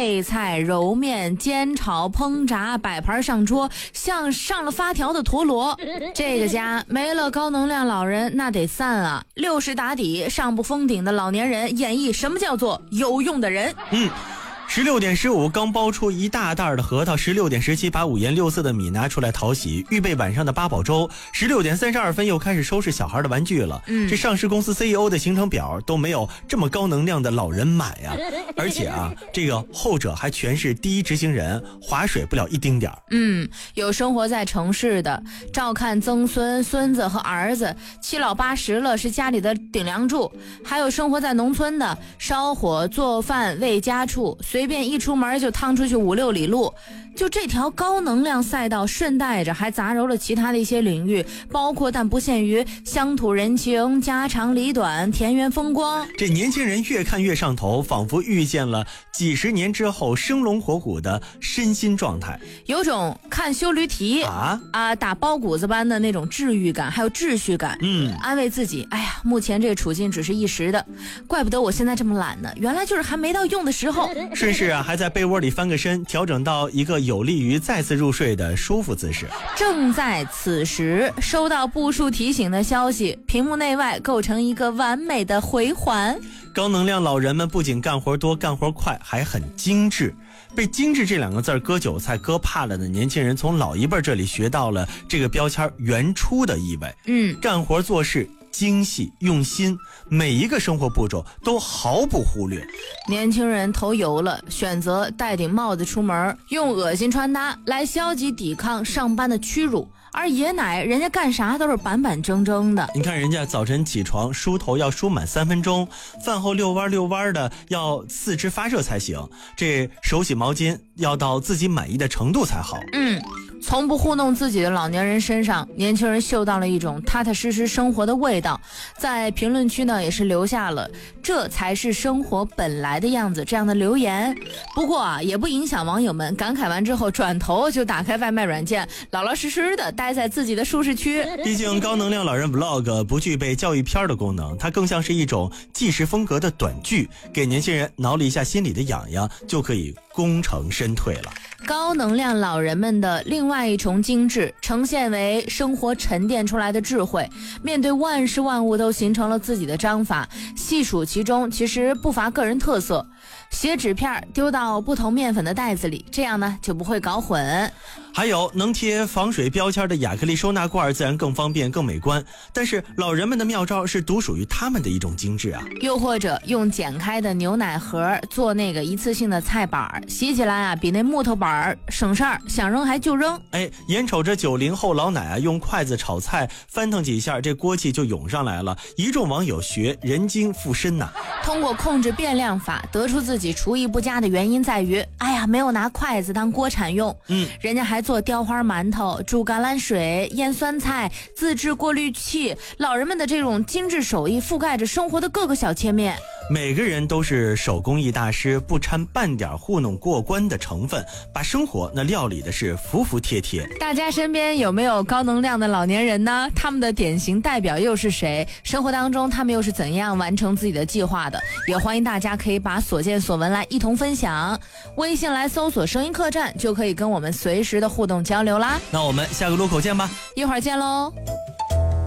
配菜、揉面、煎炒烹炸，摆盘上桌，像上了发条的陀螺。这个家没了高能量老人那得散啊！60打底上不封顶的老年人演绎什么叫做有用的人。 16点15刚包出一大袋的核桃，16点17把五颜六色的米拿出来淘洗，预备晚上的八宝粥。16点32分又开始收拾小孩的玩具了。这上市公司 CEO 的行程表都没有这么高能量的老人满呀！而且这个后者还全是第一执行人，划水不了一丁点儿。 有生活在城市的，照看曾孙、孙子和儿子，7老8十了是家里的顶梁柱；还有生活在农村的，烧火做饭为家畜，随便一出门就趟出去5、6里路。就这条高能量赛道，顺带着还杂糅了其他的一些领域，包括但不限于乡土人情、家长里短、田园风光。 这年轻人越看越上头，仿佛遇见了几十年之后生龙活虎的身心状态， 有种看修驴蹄打包谷子般的那种治愈感，还有秩序感。安慰自己，哎呀，目前这个处境只是一时的，怪不得我现在这么懒呢，原来就是还没到用的时候。 顺势还在被窝里翻个身，调整到一个有利于再次入睡的舒服姿势。 正在此时收到步数提醒的消息，屏幕内外构成一个完美的回环。 高能量老人们不仅干活多干活快，还很精致。被精致这2个字割韭菜割怕了的年轻人，从老一辈这里学到了这个标签原初的意味。干活做事精细用心，每一个生活步骤都毫不忽略。 年轻人头油了，选择戴顶帽子出门，用恶心穿搭来消极抵抗上班的屈辱。而爷奶人家干啥都是板板正正的。 你看人家早晨起床梳头要梳满3分钟，饭后遛弯的要4肢发热才行，这手洗毛巾要到自己满意的程度才好。 从不糊弄自己的老年人身上，年轻人嗅到了一种踏踏实实生活的味道。在评论区呢也是留下了这才是生活本来的样子这样的留言。不过也不影响网友们感慨完之后转头就打开外卖软件，老老实实的待在自己的舒适区。 毕竟高能量老人 vlog 不具备教育片的功能，它更像是一种纪实风格的短剧，给年轻人挠了一下心里的痒痒，就可以功成身退了。 高能量老人们的另外一重精致，呈现为生活沉淀出来的智慧，面对万事万物都形成了自己的章法，细数其中其实不乏个人特色。写纸片丢到不同面粉的袋子里，这样呢就不会搞混。 还有能贴防水标签的亚克力收纳罐，自然更方便更美观，但是老人们的妙招是独属于他们的一种精致啊。 又或者用剪开的牛奶盒做那个一次性的菜板，洗起来比那木头板省事儿，想扔还就扔。 眼瞅着90后老奶用筷子炒菜翻腾几下，这锅气就涌上来了，一众网友学人精附身呐。 通过控制变量法得出自己厨艺不佳的原因在于没有拿筷子当锅铲用。人家还做雕花馒头、煮橄榄水、腌酸菜、自制过滤器，老人们的这种精致手艺覆盖着生活的各个小切面。 每个人都是手工艺大师，不掺半点糊弄过关的成分，把生活那料理的是服服帖帖。 大家身边有没有高能量的老年人呢？他们的典型代表又是谁？生活当中他们又是怎样完成自己的计划的？也欢迎大家可以把所见所闻来一同分享。微信来搜索声音客栈，就可以跟我们随时的互动交流啦。 那我们下个路口见吧， 一会儿见喽。